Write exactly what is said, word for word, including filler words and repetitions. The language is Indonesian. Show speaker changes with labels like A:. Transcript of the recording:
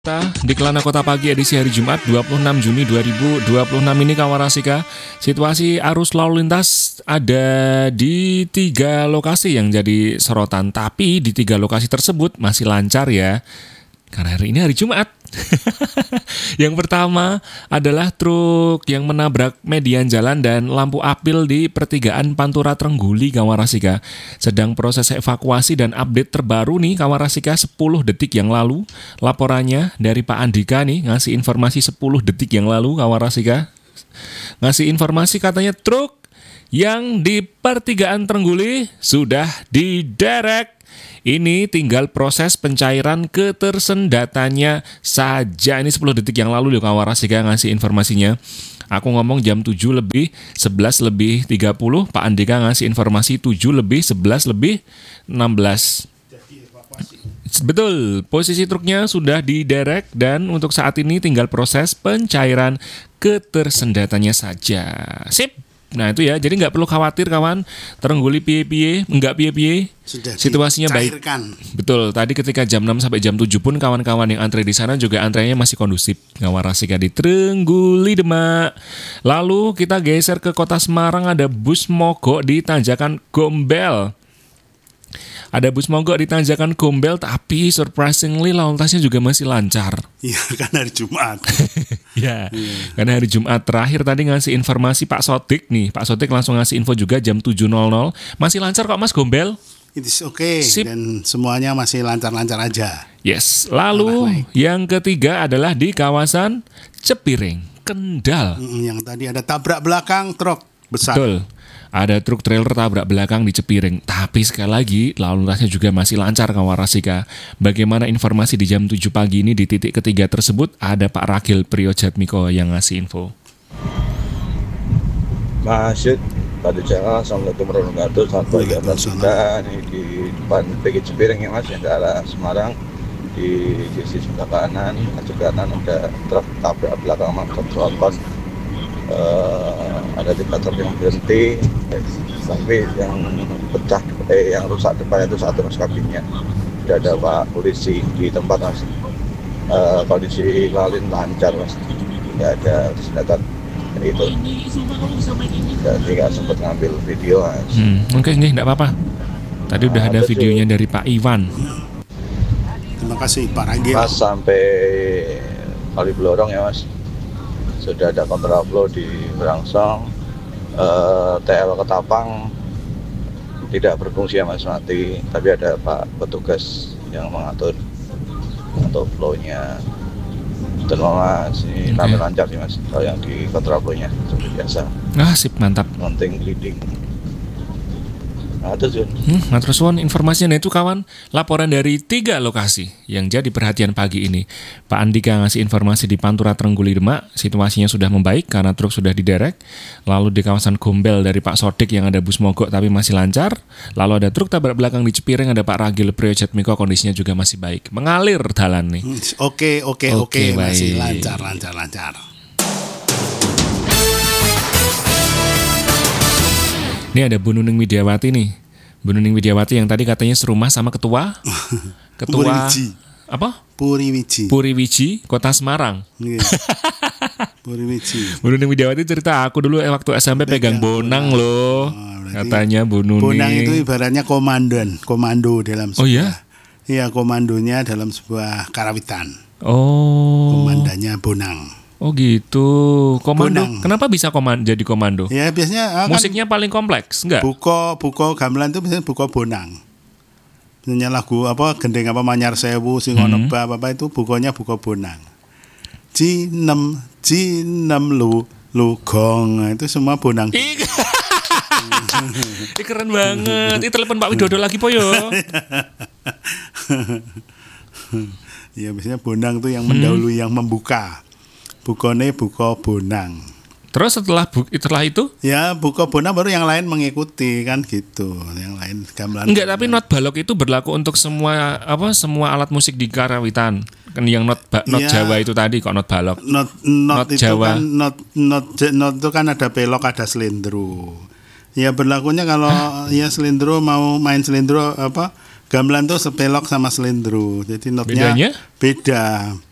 A: Kita di Kelana Kota Pagi edisi hari Jumat dua puluh enam Juni dua ribu dua puluh enam ini Kawarasika. Situasi arus lalu lintas ada di tiga lokasi yang jadi sorotan, tapi di tiga lokasi tersebut masih lancar ya. Karena hari ini hari Jumat. Yang pertama adalah truk yang menabrak median jalan dan lampu apil di pertigaan Pantura Trengguli, Kawarasika. Sedang proses evakuasi dan update terbaru nih Kawarasika sepuluh detik yang lalu. Laporannya dari Pak Andika nih, ngasih informasi sepuluh detik yang lalu Kawarasika. Ngasih informasi katanya truk yang di pertigaan Trengguli sudah diderek. Ini tinggal proses pencairan ketersendatannya saja. Ini sepuluh detik yang lalu loh Kawarasika ngasih informasinya. Aku ngomong jam tujuh lebih sebelas lebih tiga puluh, Pak Andika ngasih informasi tujuh lebih sebelas lebih enam belas. Betul, posisi truknya sudah diderek dan untuk saat ini tinggal proses pencairan ketersendatannya saja. Sip. Nah itu ya, jadi nggak perlu khawatir kawan. Trengguli piye-piye, nggak piye-piye. Situasinya
B: dicairkan.
A: Baik. Betul, tadi ketika jam enam sampai jam tujuh pun kawan-kawan yang antre di sana juga antrenya masih kondusif. Kawarasika di Trengguli Demak. Lalu kita geser ke kota Semarang, ada bus mogok di Tanjakan Gombel. Ada bus mogok di Tanjakan Gombel, tapi surprisingly lalu lintasnya juga masih lancar.
B: Iya, kan hari Jumat.
A: Ya, yeah. Karena hari Jumat terakhir tadi ngasih informasi Pak Sodik nih. Pak Sodik langsung ngasih info juga jam tujuh nol nol. Masih lancar kok Mas Gombel?
B: It is okay. Sip. Dan semuanya masih lancar-lancar aja.
A: Yes, lalu yang ketiga adalah di kawasan Cepiring, Kendal.
B: Yang tadi ada tabrak belakang truk besar.
A: Betul. Ada truk trailer tabrak belakang di Cepiring. Tapi sekali lagi lalu lintasnya juga masih lancar Kawarasika. Bagaimana informasi di jam tujuh pagi ini di titik ketiga tersebut? Ada Pak Ragil Priyojatmiko yang ngasih info.
C: Masjid Batu Jalan, Assalamualaikum warahmatullahi wabarakatuh. Selamat pagi atas kita di depan P G Cepiring ya Mas, yang ke arah Semarang. Di sisi sebelah kanan, sebelah kanan ada truk tabrak belakang truk tronton. Uh, ada tiga truk yang berhenti, tapi yang pecah, eh, yang rusak depannya itu satu mas kabinnya. Sudah ada Pak polisi di tempat mas. Uh, kondisi lalu lancar mas, tidak ada senjata itu. Jadi nggak sempat ngambil video mas.
A: Hmm, Oke, okay, nggak apa-apa. Tadi udah nah, ada videonya dari Pak Iwan.
B: Terima kasih Pak Ragil.
C: Mas sampai Kali Blorong ya mas. Sudah ada kontraflow di Berangsong, uh, T L Ketapang tidak berfungsi ya mas, mati. Tapi ada Pak petugas yang mengatur untuk flow-nya. Betul mas, ini okay. Kami lancar sih mas, kalau yang di kontraflow-nya seperti biasa.
A: Ah sip, mantap.
C: Mounting leading. Nah, itu
A: hmm, terus one informasinya itu kawan, laporan dari tiga lokasi yang jadi perhatian pagi ini. Pak Andika ngasih informasi di Pantura Trengguli Demak, situasinya sudah membaik karena truk sudah diderek. Lalu di kawasan Gombel dari Pak Sodik yang ada bus mogok tapi masih lancar. Lalu ada truk tabrak belakang di Cepiring, ada Pak Ragil Priyojatmiko, kondisinya juga masih baik. Mengalir jalan nih.
B: Oke, oke, oke, masih lancar, lancar, lancar.
A: Ini ada Bu Nuning Widiawati nih. Bu Nuning Widiawati yang tadi katanya serumah sama ketua Ketua
B: Puriwiji.
A: Apa?
B: Puriwiji.
A: Puriwiji, Kota Semarang.
B: Yeah. Puriwiji.
A: Bu Nuning Widiawati cerita, aku dulu waktu S M P pegang, pegang bonang loh. Oh, katanya Bu Nuning.
B: Bonang itu ibaratnya komandan, komando dalam sebuah.
A: Oh iya?
B: Iya, komandonya dalam sebuah karawitan.
A: Oh.
B: Komandannya bonang.
A: Oh gitu, komando. Bonang. Kenapa bisa komando, jadi komando?
B: Ya biasanya
A: musiknya kan paling kompleks, enggak?
B: Buko, buko gamelan itu biasanya buko bonang. Biasanya lagu apa gendeng apa Manyar Sewu, Singoneba hmm. apa itu bukonya buko bonang. Jinem, jinem lu, lu gong, itu semua bonang.
A: Ih, keren banget. Ini telepon Pak Widodo lagi po yo.
B: Ya biasanya bonang itu yang mendahului hmm. yang membuka. Bukone buko bonang.
A: Terus setelah bu, setelah itu?
B: Ya buko bonang baru yang lain mengikuti kan gitu. Yang lain gamelan.
A: Enggak, tapi not balok itu berlaku untuk semua apa semua alat musik di karawitan. Kan yang not ba, not ya, Jawa itu tadi kok not balok.
B: Not not, not itu
A: Jawa.
B: Kan not not not itu kan ada pelok, ada selendro. Ya berlakunya kalau Hah? ya selendro mau main selendro apa gamelan tuh sepelok sama selendro. Jadi notnya
A: bedanya?
B: Beda.